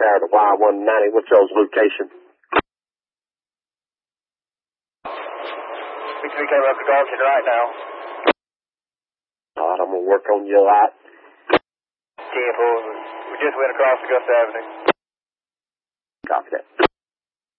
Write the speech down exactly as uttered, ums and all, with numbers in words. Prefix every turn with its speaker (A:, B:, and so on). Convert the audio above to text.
A: Tower to Y one ninety. What's y'all's location?
B: We three coming up to Garvin right now.
A: All right, I'm going to work on you a lot.
B: Careful. We just went across Augusta Avenue.
A: Copy that.